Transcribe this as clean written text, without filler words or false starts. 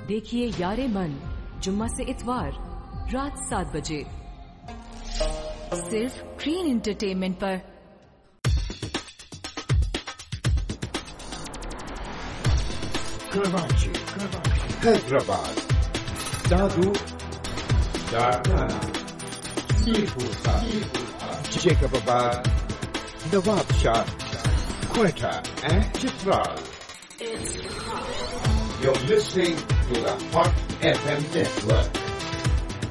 देखिए यारे मन जुम्मा से इतवार रात 7 बजे सिर्फ ग्रीन एंटरटेनमेंट पर। Karachi, Hyderabad, Dadu, Darnana, Mirpur, Jacobabad, Nawabshah, Quetta, and Chitral. You're listening to the Hot FM Network.